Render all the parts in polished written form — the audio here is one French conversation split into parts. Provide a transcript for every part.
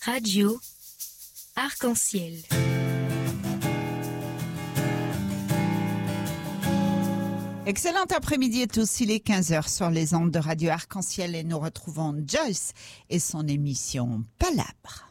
Radio Arc-en-Ciel. Excellent après-midi à tous, il est 15h sur les ondes de Radio Arc-en-Ciel et nous retrouvons Joyce et son émission Palabre.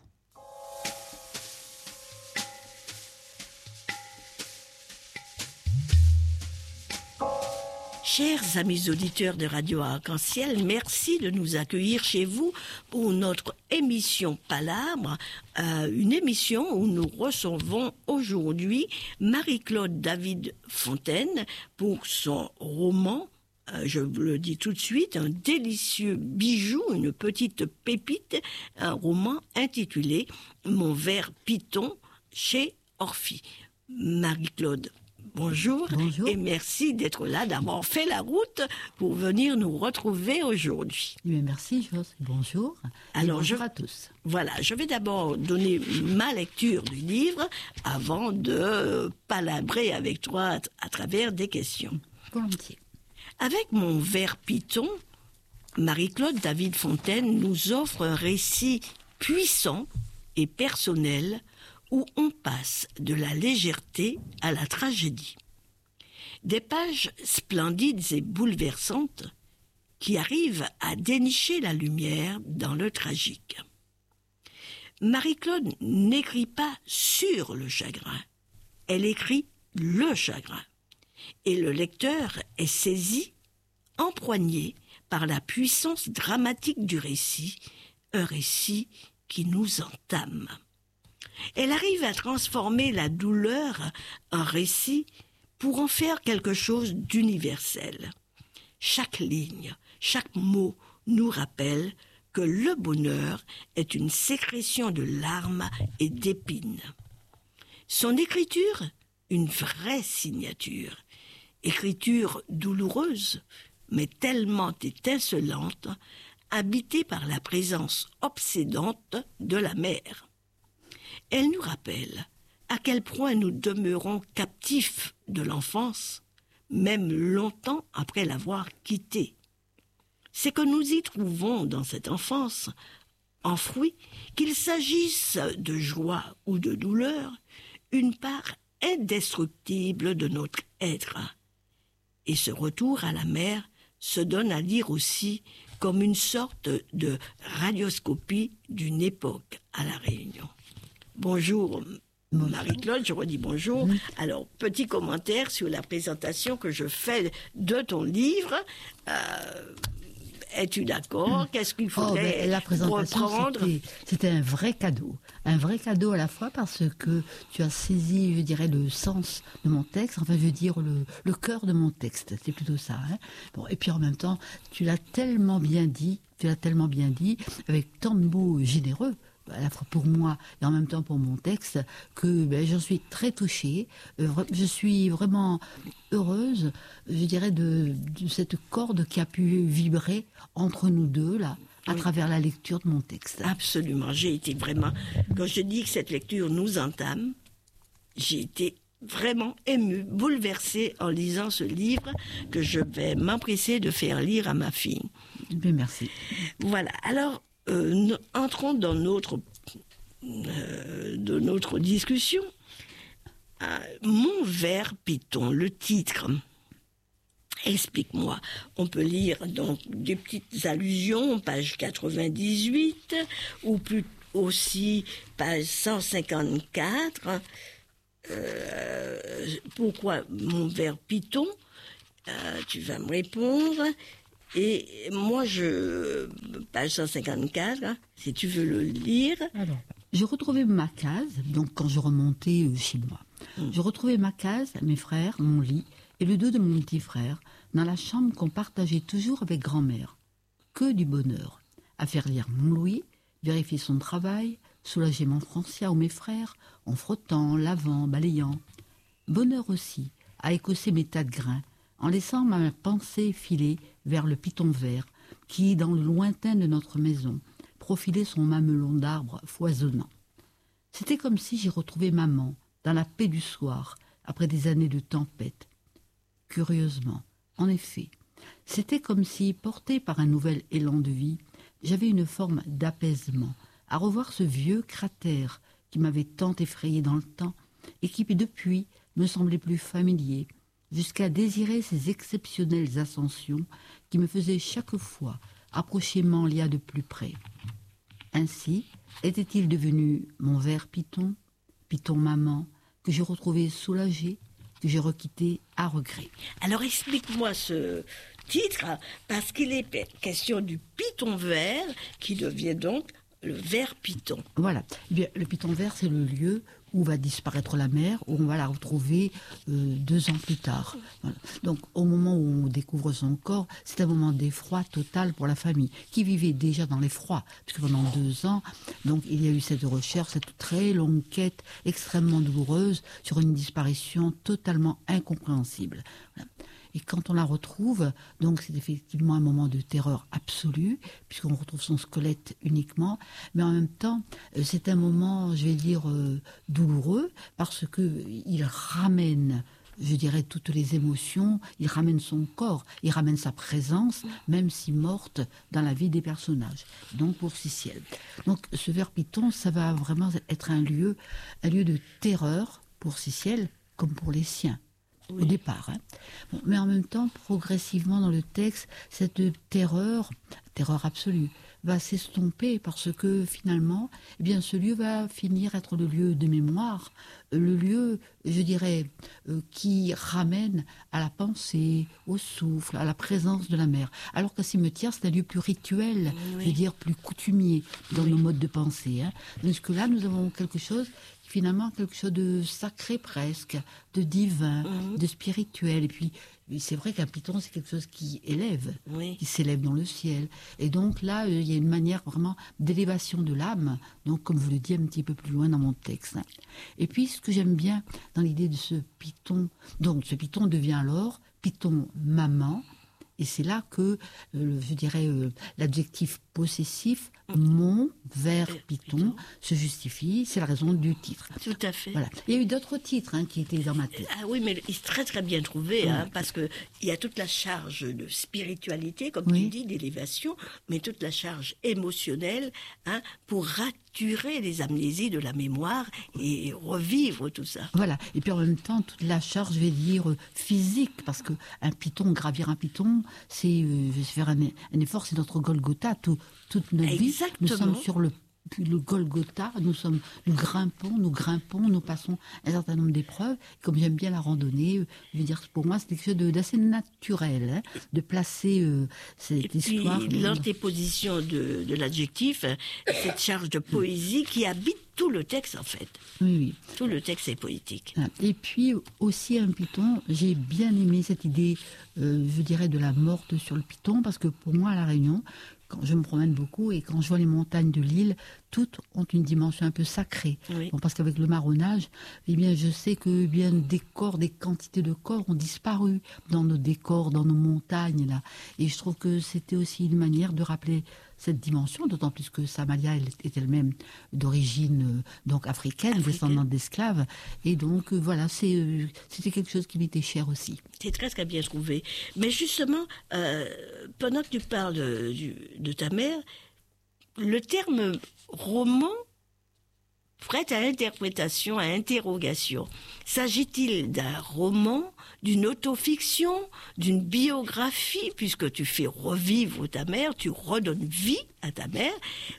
Chers amis auditeurs de Radio Arc-en-Ciel, merci de nous accueillir chez vous pour notre émission Palabre, une émission où nous recevons aujourd'hui Marie-Claude David Fontaine pour son roman, je vous le dis tout de suite, un délicieux bijou, une petite pépite, un roman intitulé Mon ver Python chez Orphie. Marie-Claude, bonjour. Bonjour. Et merci d'être là, d'avoir fait la route pour venir nous retrouver aujourd'hui. Merci, Joss. Bonjour. Alors, bonjour à tous. Voilà, je vais d'abord donner ma lecture du livre avant de palabrer avec toi à travers des questions. Volontiers. Avec Mon ver Python, Marie-Claude David Fontaine nous offre un récit puissant et personnel où on passe de la légèreté à la tragédie. Des pages splendides et bouleversantes qui arrivent à dénicher la lumière dans le tragique. Marie-Claude n'écrit pas sur le chagrin, elle écrit le chagrin. Et le lecteur est saisi, empoigné par la puissance dramatique du récit, un récit qui nous entame. Elle arrive à transformer la douleur en récit pour en faire quelque chose d'universel. Chaque ligne, chaque mot nous rappelle que le bonheur est une sécrétion de larmes et d'épines. Son écriture, une vraie signature. Écriture douloureuse, mais tellement étincelante, habitée par la présence obsédante de la mère. Elle nous rappelle à quel point nous demeurons captifs de l'enfance, même longtemps après l'avoir quittée. C'est que nous y trouvons dans cette enfance, enfouie, qu'il s'agisse de joie ou de douleur, une part indestructible de notre être. Et ce retour à la mère se donne à lire aussi comme une sorte de radioscopie d'une époque à La Réunion. Bonjour Marie-Claude, je redis bonjour. Alors, petit commentaire sur la présentation que je fais de ton livre. Es-tu d'accord? Qu'est-ce qu'il faudrait la présentation, reprendre? C'était un vrai cadeau. Un vrai cadeau à la fois parce que tu as saisi, je dirais, le sens de mon texte, enfin, je veux dire, le cœur de mon texte. C'est plutôt ça, hein. Bon, et puis en même temps, tu l'as tellement bien dit, avec tant de mots généreux, à la fois pour moi et en même temps pour mon texte, que j'en suis très touchée. Je suis vraiment heureuse, je dirais, de cette corde qui a pu vibrer entre nous deux, là, à travers la lecture de mon texte. Absolument. J'ai été vraiment... Quand je dis que cette lecture nous entame, j'ai été vraiment émue, bouleversée en lisant ce livre que je vais m'empresser de faire lire à ma fille. Bien, merci. Voilà. Alors, entrons dans notre discussion. Mon ver Python, le titre. Explique-moi. On peut lire donc des petites allusions, page 98, ou plus aussi page 154. Pourquoi mon ver Python? Tu vas me répondre. Et moi, page 154, si tu veux le lire. Alors, j'ai retrouvé ma case, donc quand je remontais chez moi. Je retrouvais ma case, mes frères, mon lit et le dos de mon petit frère dans la chambre qu'on partageait toujours avec grand-mère. Que du bonheur. À faire lire mon Louis, vérifier son travail, soulager mon Francia ou mes frères, en frottant, lavant, balayant. Bonheur aussi, à écosser mes tas de grains, en laissant ma pensée filer vers le python vert, qui, dans le lointain de notre maison, profilait son mamelon d'arbres foisonnant. C'était comme si j'y retrouvais maman, dans la paix du soir, après des années de tempête. Curieusement, en effet, c'était comme si, portée par un nouvel élan de vie, j'avais une forme d'apaisement, à revoir ce vieux cratère qui m'avait tant effrayé dans le temps et qui depuis me semblait plus familier, jusqu'à désirer ces exceptionnelles ascensions qui me faisaient chaque fois approcher Manlia de plus près. Ainsi était-il devenu mon ver Python, Python maman, que je retrouvais soulagé, que j'ai requitté à regret. Alors explique-moi ce titre, parce qu'il est question du python vert qui devient donc le ver python. Voilà. Eh bien, le python vert, c'est le lieu où va disparaître la mère, où on va la retrouver 2 ans plus tard. Voilà. Donc, au moment où on découvre son corps, c'est un moment d'effroi total pour la famille, qui vivait déjà dans l'effroi, puisque pendant 2 ans, donc, il y a eu cette recherche, cette très longue quête extrêmement douloureuse sur une disparition totalement incompréhensible. Voilà. Et quand on la retrouve, donc c'est effectivement un moment de terreur absolue, puisqu'on retrouve son squelette uniquement, mais en même temps, c'est un moment, je vais dire, douloureux, parce qu'il ramène, je dirais, toutes les émotions, il ramène son corps, il ramène sa présence, même si morte, dans la vie des personnages. Donc pour Siciel. Donc ce ver Python, ça va vraiment être un lieu de terreur pour Siciel, comme pour les siens. Au départ. Hein. Bon, mais en même temps, progressivement dans le texte, cette terreur absolue, va s'estomper parce que finalement, eh bien, ce lieu va finir être le lieu de mémoire, le lieu, je dirais, qui ramène à la pensée, au souffle, à la présence de la mer. Alors qu'un cimetière, c'est un lieu plus rituel, je veux dire, plus coutumier dans nos modes de pensée. Hein. Donc que là, nous avons quelque chose de sacré presque, de divin, de spirituel. Et puis, c'est vrai qu'un python, c'est quelque chose qui élève, qui s'élève dans le ciel. Et donc là, il y a une manière vraiment d'élévation de l'âme, donc comme je le dis un petit peu plus loin dans mon texte. Et puis, ce que j'aime bien dans l'idée de ce python, donc ce python devient alors python maman, et c'est là que, je dirais, l'adjectif possessif, mon ver python, se justifie. C'est la raison du titre. Tout à fait. Voilà. Il y a eu d'autres titres qui étaient dans ma tête. Ah oui, mais il est très très bien trouvé, parce qu'il y a toute la charge de spiritualité, comme tu dis, d'élévation, mais toute la charge émotionnelle pour raturer les amnésies de la mémoire et revivre tout ça. Voilà. Et puis en même temps, toute la charge, je vais dire, physique, parce qu'un python, gravir un python, c'est je vais faire un effort, c'est notre Golgotha, toute notre vie. Nous sommes sur le Golgotha, nous grimpons, nous passons un certain nombre d'épreuves. Comme j'aime bien la randonnée, je veux dire, pour moi, c'est quelque chose d'assez naturel, de placer cette histoire. Et puis, l'antéposition de l'adjectif, cette charge de poésie qui habite tout le texte, en fait. Oui. Tout le texte est poétique. Et puis, aussi, un python, j'ai bien aimé cette idée, je dirais, de la morte sur le python, parce que pour moi, à La Réunion, quand je me promène beaucoup et quand je vois les montagnes de l'île, toutes ont une dimension un peu sacrée. Bon, parce qu'avec le marronnage, eh bien, je sais que des quantités de corps ont disparu dans nos décors, dans nos montagnes là. Et je trouve que c'était aussi une manière de rappeler cette dimension, d'autant plus que Samalia est elle-même d'origine donc africaine, descendante d'esclaves. Et donc voilà, c'était quelque chose qui m'était cher aussi. C'est très très bien trouvé. Mais justement, pendant que tu parles de ta mère, le terme roman prête à interprétation, à interrogation. S'agit-il d'un roman, d'une autofiction, d'une biographie, puisque tu fais revivre ta mère, tu redonnes vie à ta mère,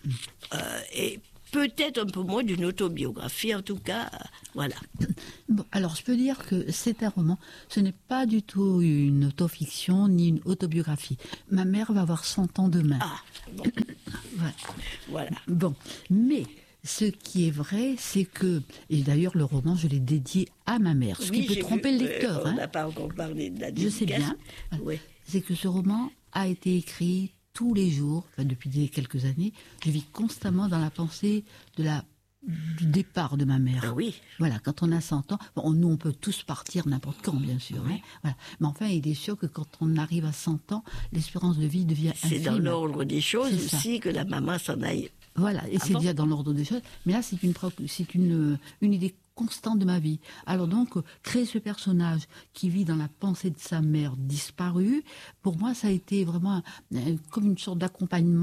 et peut-être un peu moins d'une autobiographie, en tout cas, voilà. Bon, alors je peux dire que c'est un roman, ce n'est pas du tout une autofiction ni une autobiographie. Ma mère va avoir 100 ans demain. Ah, bon. Voilà. Bon, mais ce qui est vrai, c'est que, et d'ailleurs le roman, je l'ai dédié à ma mère, ce qui peut tromper le lecteur. On n'a pas encore parlé de la dédicace. Je sais bien. Ouais. C'est que ce roman a été écrit tous les jours, depuis quelques années. Je vis constamment dans la pensée du départ de ma mère. Ah oui. Voilà, quand on a 100 ans, bon, nous on peut tous partir n'importe quand, bien sûr. Oui. Voilà. Mais enfin, il est sûr que quand on arrive à 100 ans, l'espérance de vie devient infime. C'est dans l'ordre des choses aussi que la maman s'en aille. Voilà, et c'est déjà dans l'ordre des choses. Mais là, c'est une idée constante de ma vie. Alors donc, créer ce personnage qui vit dans la pensée de sa mère disparue, pour moi, ça a été vraiment comme une sorte d'accompagnement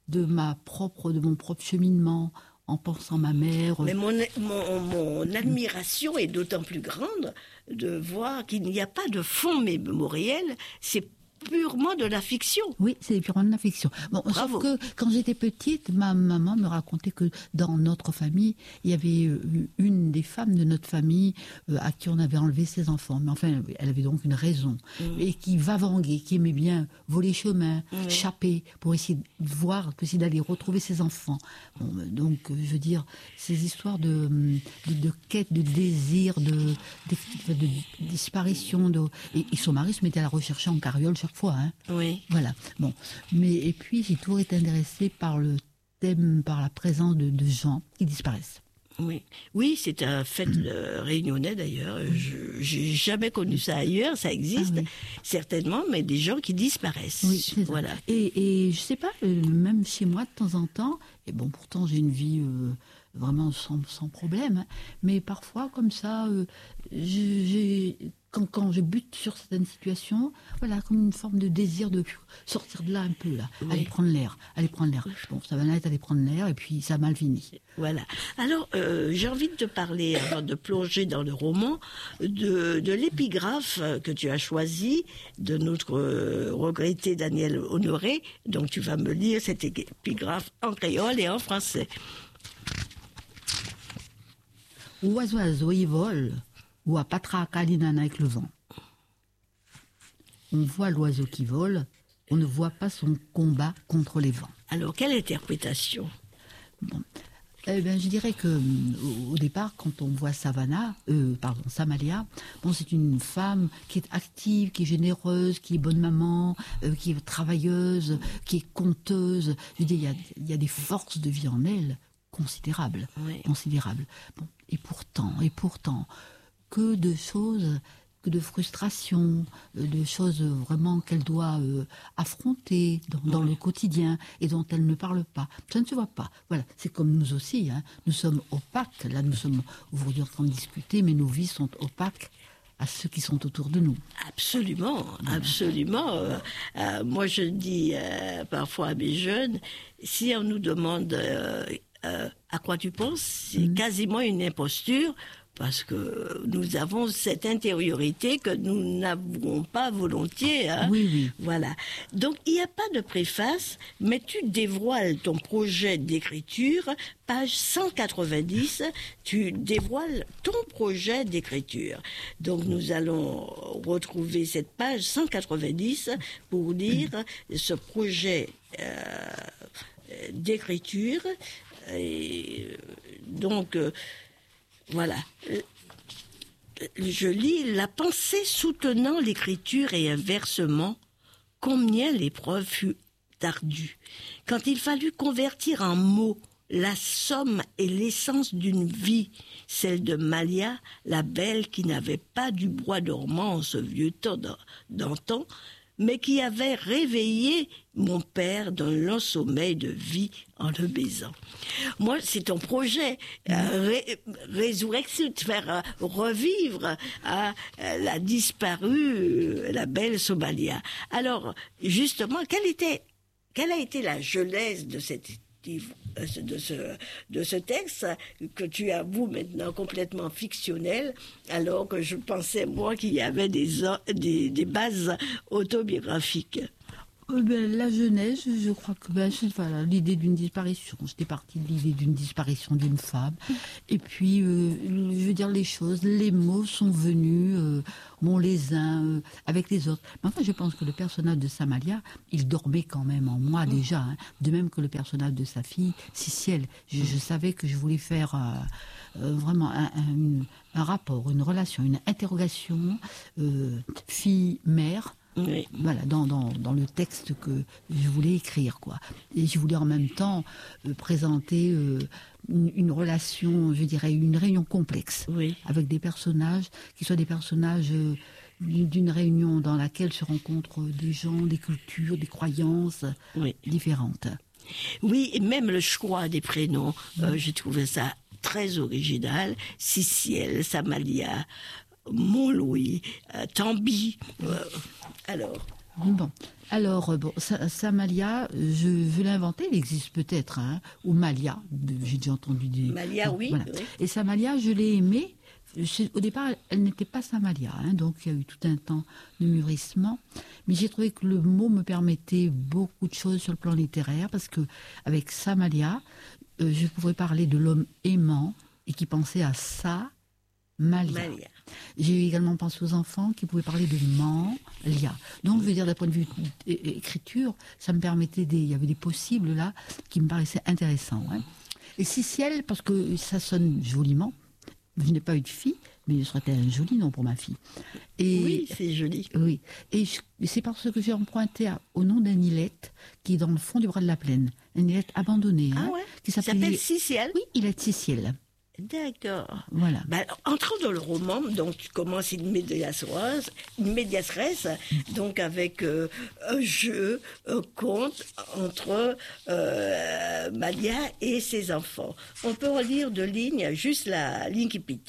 de mon propre cheminement, en pensant ma mère. Mais mon admiration est d'autant plus grande de voir qu'il n'y a pas de fond mémoriel, c'est purement de la fiction. Oui, c'est purement de la fiction. Bon, Bravo. sauf que quand j'étais petite, ma maman me racontait que dans notre famille, il y avait une des femmes de notre famille à qui on avait enlevé ses enfants. Mais enfin, elle avait donc une raison. Et qui vavanguait, qui aimait bien voler chemin, chapper, pour essayer de voir, pour essayer d'aller retrouver ses enfants. Bon, donc, je veux dire, ces histoires de quête, de désir, de disparition. Et son mari se mettait à la rechercher en carriole chaque fois. Hein. Oui. Voilà. Bon. Et puis, j'ai toujours été intéressée par le thème, par la présence de gens qui disparaissent. Oui, c'est un fait réunionnais d'ailleurs. J'ai jamais connu ça ailleurs, ça existe certainement, mais des gens qui disparaissent. Oui, c'est ça. Voilà. Et je sais pas, même chez moi de temps en temps, et bon, pourtant j'ai une vie vraiment sans problème, hein, mais parfois comme ça, quand je bute sur certaines situations, voilà, comme une forme de désir de sortir de là un peu, là, aller prendre l'air. Bon, ça va être aller prendre l'air et puis ça a mal fini. Voilà. Alors, j'ai envie de te parler, avant de plonger dans le roman, de l'épigraphe que tu as choisi, de notre regretté Daniel Honoré. Donc, tu vas me lire cette épigraphe en créole et en français. Oiseau y vole, ou à patra calinana avec le vent. On voit l'oiseau qui vole, on ne voit pas son combat contre les vents. Alors, quelle interprétation? Bon. Eh bien, je dirais que au départ, quand on voit Samalia, bon, c'est une femme qui est active, qui est généreuse, qui est bonne maman, qui est travailleuse, qui est conteuse. Je veux dire, il y a des forces de vie en elle considérables. Bon, et pourtant, que de choses, que de frustrations, de choses vraiment qu'elle doit affronter dans le quotidien et dont elle ne parle pas. Ça ne se voit pas. Voilà, c'est comme nous aussi. Hein. Nous sommes opaques. Là, nous sommes aujourd'hui en train de discuter, mais nos vies sont opaques à ceux qui sont autour de nous. Absolument. Moi, je dis parfois à mes jeunes, si on nous demande à quoi tu penses, c'est quasiment une imposture, parce que nous avons cette intériorité que nous n'avons pas volontiers. Hein. Oui. Voilà. Donc, il n'y a pas de préface, mais tu dévoiles ton projet d'écriture, page 190, tu dévoiles ton projet d'écriture. Donc, nous allons retrouver cette page 190 pour lire ce projet d'écriture. Et donc... Voilà. Je lis la pensée soutenant l'écriture et inversement, combien l'épreuve fut ardue. Quand il fallut convertir en mots la somme et l'essence d'une vie, celle de Malia, la belle qui n'avait pas du bois dormant en ce vieux temps d'antan, mais qui avait réveillé mon père d'un long sommeil de vie en le baisant. Moi, c'est ton projet, résurrection, de faire revivre la disparue, la belle Somalia. Alors, justement, quelle a été la genèse de de ce texte que tu avoues maintenant complètement fictionnel, alors que je pensais, moi, qu'il y avait des bases autobiographiques. La jeunesse, je crois que voilà, l'idée d'une disparition. J'étais partie de l'idée d'une disparition d'une femme. Et puis, je veux dire, les choses, les mots sont venus, les uns avec les autres. Mais enfin, je pense que le personnage de Samalia, il dormait quand même en moi déjà. Hein, de même que le personnage de sa fille, Ciciel. Je savais que je voulais faire vraiment un rapport, une relation, une interrogation fille-mère. Oui. Voilà, dans le texte que je voulais écrire, quoi. Et je voulais en même temps présenter une relation, je dirais, une réunion complexe, avec des personnages qui soient des personnages d'une réunion dans laquelle se rencontrent des gens, des cultures, des croyances différentes. Oui, et même le choix des prénoms, j'ai trouvé ça très original. Ciciel, Samalia, Montlouis, Tambi. Alors, Bon, alors, Samalia, je l'ai inventé, il existe peut-être, hein, ou Malia, j'ai déjà entendu dire. Malia, oui. Voilà. Oui. Et Samalia, je l'ai aimée. Au départ, elle n'était pas Samalia, hein, donc il y a eu tout un temps de mûrissement. Mais j'ai trouvé que le mot me permettait beaucoup de choses sur le plan littéraire, parce que avec Samalia, je pouvais parler de l'homme aimant et qui pensait à ça. Malia. J'ai également pensé aux enfants qui pouvaient parler de Malia. Donc, je veux dire, d'un point de vue écriture, ça me permettait il y avait des possibles là qui me paraissaient intéressants. Hein. Et Ciciel, parce que ça sonne joliment. Je n'ai pas eu de fille, mais ce serait un joli nom pour ma fille. Et, oui, c'est joli. Oui. Et c'est parce que j'ai emprunté au nom d'un îlette qui est dans le fond du bras de la plaine. Un îlette abandonné. Ah hein, ouais. Qui s'appelle Ciciel. Oui, îlette Ciciel. D'accord. Voilà. Entrons dans le roman, donc tu commences une medias res, donc avec un jeu, un conte entre Malia et ses enfants. On peut relire de lignes, juste la l'incipit.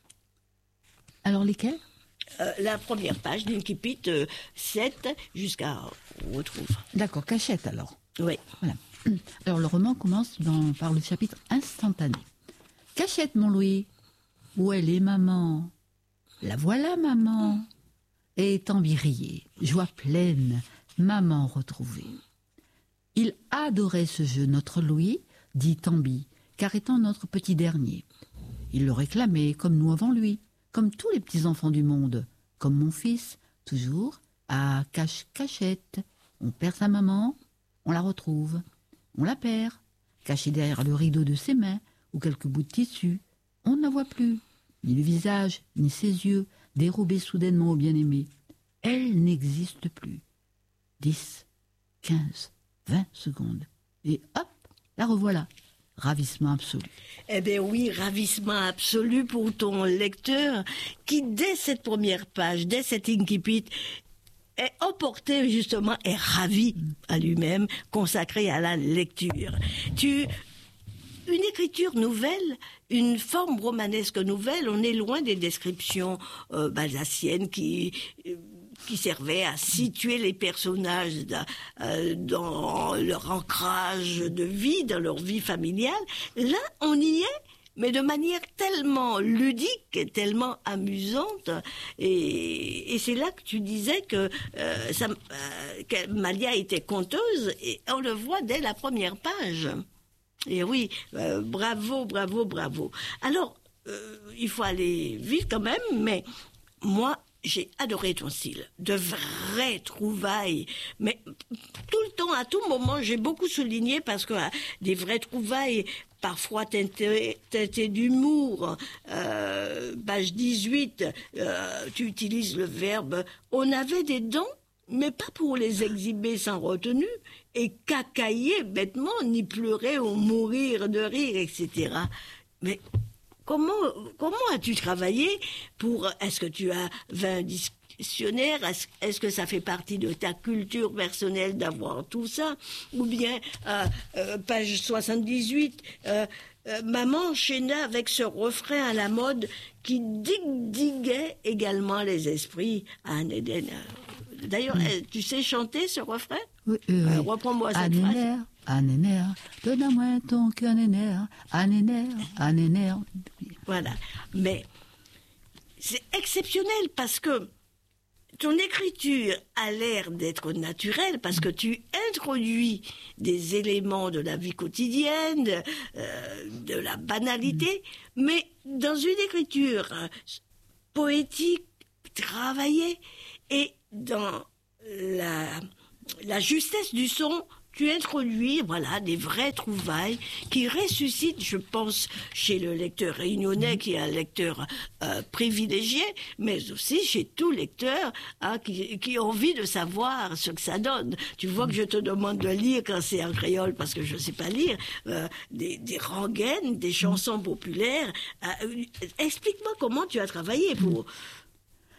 Alors lesquels? La première page, l'incipit 7 jusqu'à on retrouve. D'accord, cachette alors. Oui. Voilà. Alors le roman commence par le chapitre instantané. Cachette, mon Louis. Où elle est, maman? La voilà, maman. Et Tambirier, joie pleine, maman retrouvée. Il adorait ce jeu, notre Louis, dit Tambi, car étant notre petit dernier. Il le réclamait, comme nous avant lui, comme tous les petits-enfants du monde, comme mon fils, toujours, à cachette. On perd sa maman, on la retrouve. On la perd, cachée derrière le rideau de ses mains, ou quelques bouts de tissu. On ne la voit plus, ni le visage, ni ses yeux, dérobés soudainement au bien-aimé. Elle n'existe plus. 10, 15, 20 secondes. Et hop, la revoilà. Ravissement absolu. Eh bien oui, ravissement absolu pour ton lecteur qui, dès cette première page, dès cet incipit, est emporté justement, est ravi à lui-même, consacré à la lecture. Une écriture nouvelle, une forme romanesque nouvelle, on est loin des descriptions balzaciennes qui servaient à situer les personnages dans leur ancrage de vie, dans leur vie familiale. Là, on y est, mais de manière tellement ludique, tellement amusante. Et c'est là que tu disais que Malia était conteuse, et on le voit dès la première page. Et oui, bravo. Alors, il faut aller vite quand même, mais moi, j'ai adoré ton style. De vraies trouvailles. Mais tout le temps, à tout moment, j'ai beaucoup souligné parce que des vraies trouvailles, parfois teintées d'humour. Page 18, tu utilises le verbe « on avait des dents ». Mais pas pour les exhiber sans retenue, et cacailler bêtement, ni pleurer ou mourir de rire, etc. Mais comment as-tu travaillé pour... Est-ce que tu as 20 dictionnaires? Est-ce que ça fait partie de ta culture personnelle d'avoir tout ça? Ou bien, page 78... maman enchaîna avec ce refrain à la mode qui diguait également les esprits à un Éden. D'ailleurs, tu sais chanter ce refrain? Oui. Reprends-moi cette phrase. Anéner, donne-moi ton cœur, anéner. Voilà. Mais c'est exceptionnel parce que ton écriture a l'air d'être naturelle parce que tu introduis des éléments de la vie quotidienne, de la banalité, mais dans une écriture poétique, travaillée, et dans la justesse du son, tu introduis, des vraies trouvailles qui ressuscitent, je pense, chez le lecteur réunionnais, qui est un lecteur privilégié, mais aussi chez tout lecteur qui a envie de savoir ce que ça donne. Tu vois que je te demande de lire quand c'est en créole, parce que je ne sais pas lire, des rengaines, des chansons populaires. Explique-moi comment tu as travaillé pour...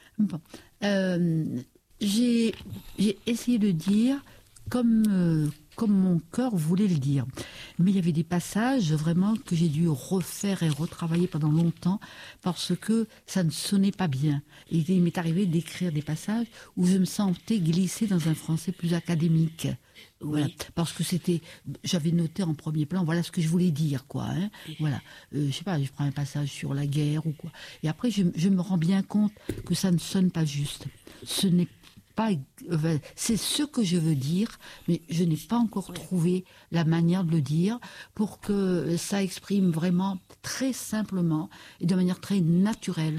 Bon. J'ai essayé de dire, comme comme mon cœur voulait le dire. Mais il y avait des passages vraiment que j'ai dû refaire et retravailler pendant longtemps parce que ça ne sonnait pas bien. Et il m'est arrivé d'écrire des passages où je me sentais glisser dans un français plus académique. Oui. Voilà, parce que j'avais noté en premier plan, voilà ce que je voulais dire, quoi. Hein. Voilà, je sais pas, je prends un passage sur la guerre ou quoi. Et après, je me rends bien compte que ça ne sonne pas juste. Ce n'est pas, c'est ce que je veux dire, mais je n'ai pas encore trouvé la manière de le dire pour que ça exprime vraiment très simplement et de manière très naturelle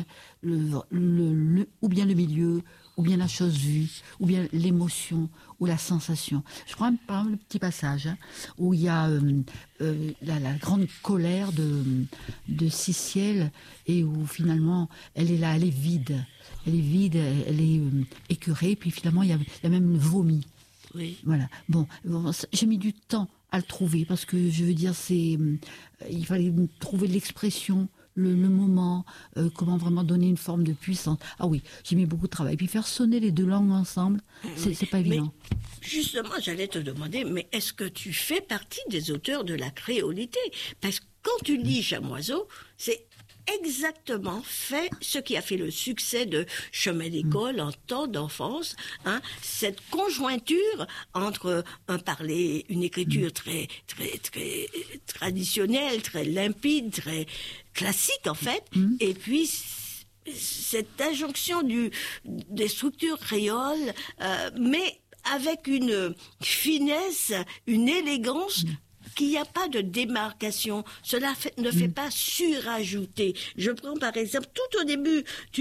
ou bien le milieu, ou bien la chose vue, ou bien l'émotion, ou la sensation. Je prends par exemple le petit passage où il y a la grande colère de Siciel et où finalement elle est là, elle est vide. Elle est vide, elle est écœurée, puis finalement il y a même le vomi. Oui. Voilà. Bon, j'ai mis du temps à le trouver parce que je veux dire, il fallait trouver l'expression. Le moment, comment vraiment donner une forme de puissance. Ah oui, j'ai mis beaucoup de travail. Et puis faire sonner les deux langues ensemble, c'est pas évident. Mais justement, j'allais te demander, mais est-ce que tu fais partie des auteurs de la créolité? Parce que quand tu lis Chamoiseau, c'est exactement fait ce qui a fait le succès de Chemin d'école en temps d'enfance, hein, cette conjointure entre un parler, une écriture très très très traditionnelle, très limpide, très classique en fait, et puis cette injonction des structures créoles, mais avec une finesse, une élégance qu'il n'y a pas de démarcation. Cela ne fait pas surajouter. Je prends par exemple, tout au début,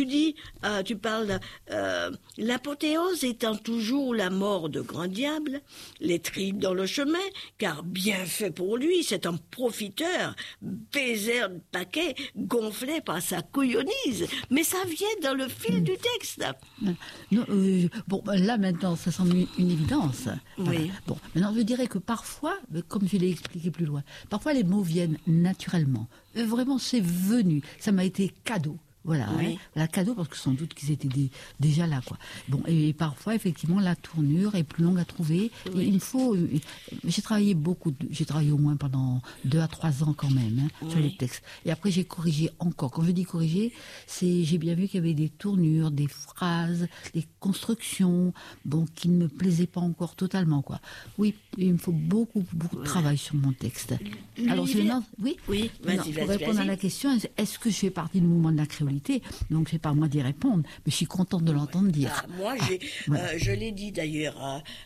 tu parles, l'apothéose étant toujours la mort de grand diable, les tripes dans le chemin, car bien fait pour lui, c'est un profiteur, baiser de paquet, gonflé par sa couillonnise. Mais ça vient dans le fil du texte. Non, bon, là maintenant, ça semble une évidence. Voilà. Oui. Bon, maintenant je dirais que parfois, comme je l'ai expliqué plus loin, parfois les mots viennent naturellement. Vraiment, c'est venu. Ça m'a été cadeau. Voilà, Oui. hein, la cadeau, parce que sans doute qu'ils étaient déjà là, quoi. Bon, et parfois, effectivement, la tournure est plus longue à trouver. Oui. Et il faut... J'ai travaillé j'ai travaillé au moins pendant 2 à 3 ans quand même, hein, sur les textes. Et après, j'ai corrigé encore. Quand je dis corriger, j'ai bien vu qu'il y avait des tournures, des phrases, des constructions, bon, qui ne me plaisaient pas encore totalement, quoi. Oui, il me faut beaucoup de travail sur mon texte. Alors, oui, Oui, vas-y, pour répondre à la question, est-ce que je fais partie du mouvement de la créolité? Donc, c'est pas à moi d'y répondre, mais je suis contente de l'entendre dire. Moi, je l'ai dit d'ailleurs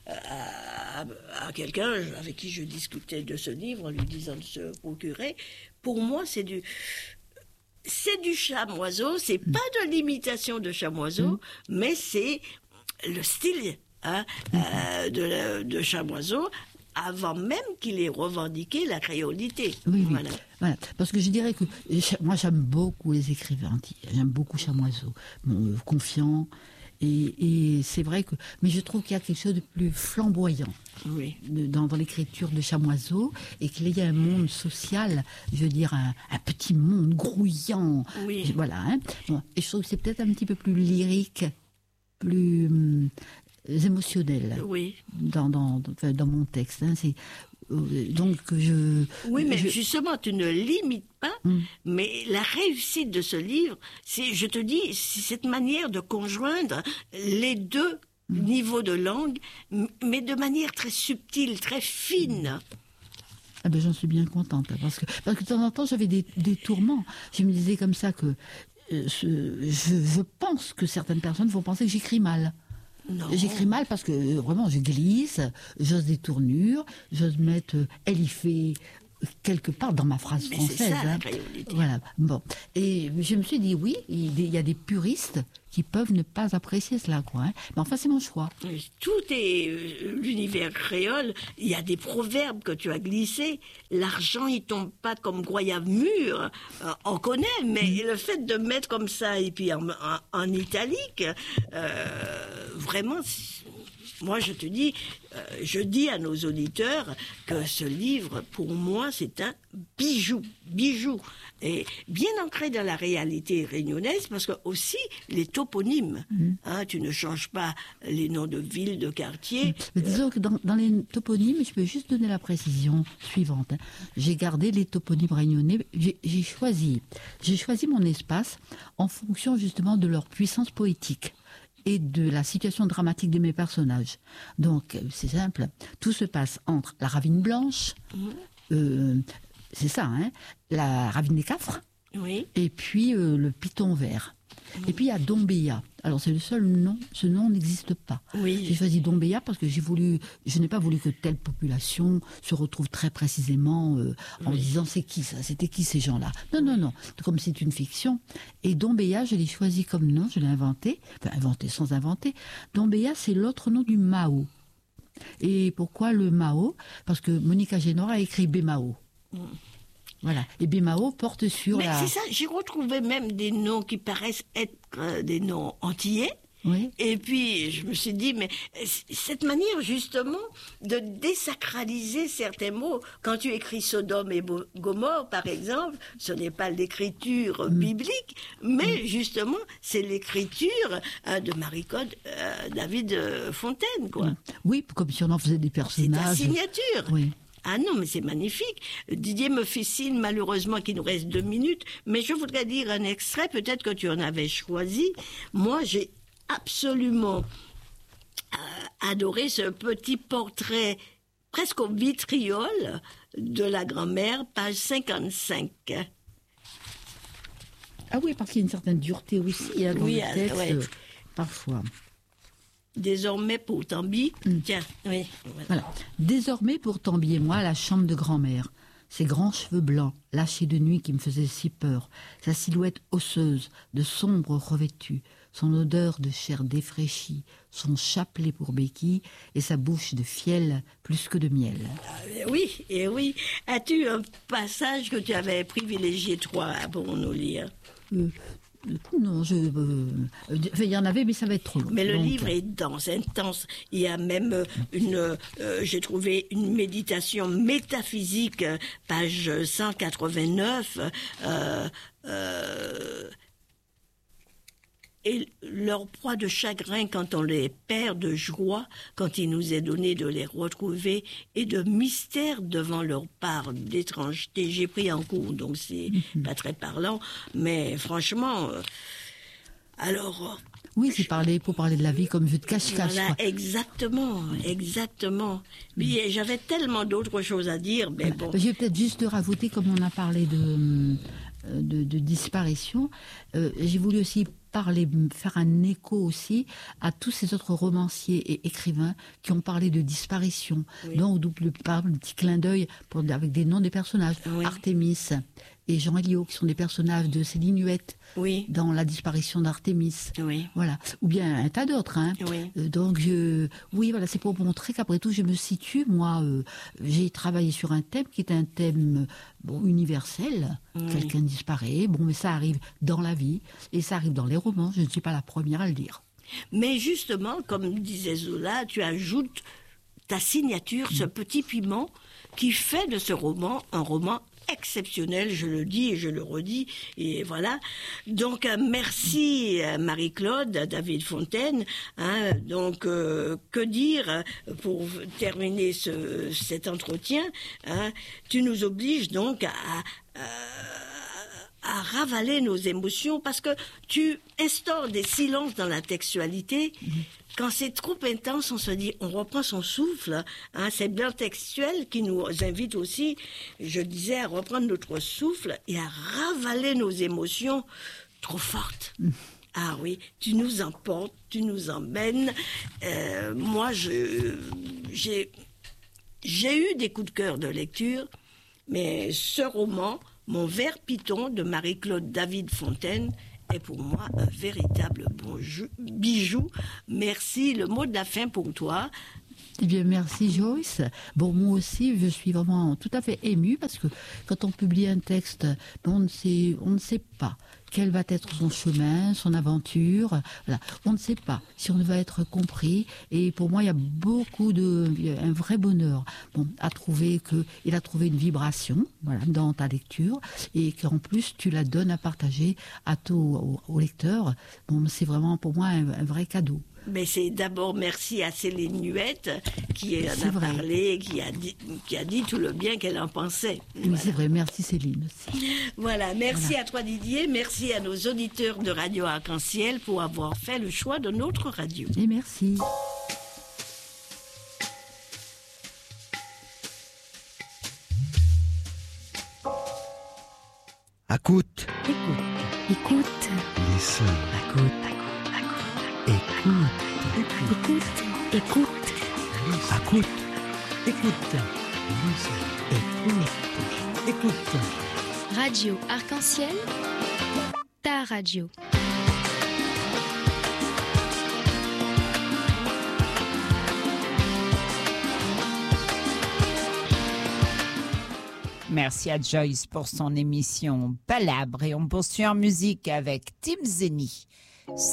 à quelqu'un avec qui je discutais de ce livre, en lui disant de se procurer. Pour moi, c'est du Chamoiseau, c'est pas de l'imitation de Chamoiseau, mais c'est le style de Chamoiseau, avant même qu'il ait revendiqué la créolité. Oui. Voilà. Parce que je dirais que moi j'aime beaucoup les écrivains, j'aime beaucoup Chamoiseau, confiant, et c'est vrai que, mais je trouve qu'il y a quelque chose de plus flamboyant dans l'écriture de Chamoiseau, et qu'il y a un monde social, je veux dire un petit monde grouillant, voilà. Hein. Bon, et je trouve que c'est peut-être un petit peu plus lyrique, plus émotionnel dans mon texte. Hein. Donc Oui, mais justement, tu ne limites pas, mais la réussite de ce livre, c'est cette manière de conjoindre les deux niveaux de langue, mais de manière très subtile, très fine. Ah ben, j'en suis bien contente, parce que de temps en temps, j'avais des tourments. Je me disais comme ça que je pense que certaines personnes vont penser que j'écris mal. Non. J'écris mal parce que vraiment je glisse, j'ose des tournures, j'ose mettre elle y fait quelque part dans ma phrase française. C'est ça, la créolité. Voilà. Bon. Et je me suis dit oui, il y a des puristes qui peuvent ne pas apprécier cela, quoi. Hein. Mais enfin, c'est mon choix. Tout est l'univers créole. Il y a des proverbes que tu as glissés. L'argent, il tombe pas comme goyave mûr. On connaît, mais le fait de mettre comme ça et puis en italique, vraiment, moi, je te dis, je dis à nos auditeurs que ce livre, pour moi, c'est un bijou. Et bien ancré dans la réalité réunionnaise, parce que aussi les toponymes, tu ne changes pas les noms de villes, de quartiers. Mais disons que dans les toponymes, je peux juste donner la précision suivante. J'ai gardé les toponymes réunionnais, j'ai choisi mon espace en fonction justement de leur puissance poétique et de la situation dramatique de mes personnages. Donc, c'est simple, tout se passe entre la Ravine Blanche, c'est ça, hein, la Ravine des Cafres, Oui. et puis le Piton Vert. Et puis il y a Dombéa. Alors c'est le seul nom, ce nom n'existe pas. Oui. J'ai choisi Dombéa parce que je n'ai pas voulu que telle population se retrouve très précisément en disant c'est qui ça, c'était qui ces gens-là. Non, comme c'est une fiction. Et Dombéa, je l'ai choisi comme nom, je l'ai inventé, enfin inventé sans inventer. Dombéa, c'est l'autre nom du Mao. Et pourquoi le Mao? Parce que Monica Génor a écrit Bémao. Voilà. Et Bémao porte sur Mais la... c'est ça, j'ai retrouvé même des noms qui paraissent être des noms antillais. Oui. Et puis, je me suis dit, mais cette manière, justement, de désacraliser certains mots, quand tu écris Sodome et Gomorrhe, par exemple, ce n'est pas l'écriture biblique, mais justement, c'est l'écriture de Marie-Claude David Fontaine, quoi. Oui, comme si on en faisait des C'est ta personnages. signature. Oui. Ah non, mais c'est magnifique. Didier me fait signe, malheureusement, qu'il nous reste 2 minutes, mais je voudrais dire un extrait, peut-être que tu en avais choisi. Moi, j'ai absolument adoré ce petit portrait presque au vitriol de la grand-mère, page 55. Ah oui, parce qu'il y a une certaine dureté aussi dans Oui, le texte, ouais. parfois. Désormais, pour Tambi, tiens, oui. Voilà. Désormais, pour Tambi et moi, la chambre de grand-mère. Ses grands cheveux blancs, lâchés de nuit qui me faisaient si peur. Sa silhouette osseuse, de sombre revêtue. Son odeur de chair défraîchie. Son chapelet pour béquille et sa bouche de fiel plus que de miel. Oui, et oui. As-tu un passage que tu avais privilégié, toi, pour nous lire? Non, il y en avait, mais ça va être trop long. Mais le Donc, livre est dense, intense. Il y a même j'ai trouvé une méditation métaphysique, page 189. Et leur proie de chagrin quand on les perd, de joie quand il nous est donné de les retrouver, et de mystère devant leur part d'étrangeté. J'ai pris en cours, donc c'est pas très parlant, mais franchement, alors... Oui, c'est pour parler de la vie comme jeu de cache-cache. Voilà, quoi. exactement. Puis j'avais tellement d'autres choses à dire, mais bon. Je vais peut-être juste rajouter, comme on a parlé de disparition, j'ai voulu aussi faire un écho aussi à tous ces autres romanciers et écrivains qui ont parlé de disparition. Oui. Donc, un petit clin d'œil avec des noms des personnages. Oui. Artémis et Jean Eliot, qui sont des personnages de Céline Huette Oui, dans La disparition d'Artémis. oui, Voilà. Ou bien un tas d'autres. Hein. oui. Donc, oui, voilà, c'est pour montrer qu'après tout, je me situe. Moi, j'ai travaillé sur un thème qui est un thème universel. Quelqu'un disparaît. Bon, mais ça arrive dans la vie et ça arrive dans les romans. Je ne suis pas la première à le dire. Mais justement, comme disait Zola, tu ajoutes ta signature, ce petit piment qui fait de ce roman un roman exceptionnel, je le dis et je le redis, et voilà. Donc merci Marie-Claude David Fontaine. Donc que dire pour terminer cet entretien, tu nous obliges donc à ravaler nos émotions parce que tu instaures des silences dans la textualité. Quand c'est trop intense, on se dit, on reprend son souffle. C'est bien textuel qui nous invite aussi, je disais, à reprendre notre souffle et à ravaler nos émotions trop fortes. Ah oui, tu nous emportes, tu nous emmènes. Moi, j'ai eu des coups de cœur de lecture, mais ce roman, Mon ver Piton de Marie-Claude David Fontaine, est pour moi un véritable bijou. Merci. Le mot de la fin pour toi. Eh bien, merci Joyce. Bon, moi aussi, je suis vraiment tout à fait émue parce que quand on publie un texte, on ne sait pas quel va être son chemin, son aventure. Voilà. On ne sait pas si on va être compris. Et pour moi, il y a un vrai bonheur à trouver il a trouvé une vibration, voilà, dans ta lecture et qu'en plus tu la donnes à partager au lecteur. Bon, c'est vraiment pour moi un vrai cadeau. Mais c'est d'abord merci à Céline Nuette qui en a parlé, qui a dit tout le bien qu'elle en pensait. Oui, voilà. C'est vrai, merci Céline aussi. Voilà, merci à toi Didier, merci à nos auditeurs de Radio Arc-en-Ciel pour avoir fait le choix de notre radio. Et merci. Écoute. Écoute. Listen. Écoute. Écoute. Écoute. Écoute. Écoute. Écoute. Radio Arc-en-Ciel, ta radio. Merci à Joyce pour son émission Palabre et on poursuit en musique avec Tim Zeni.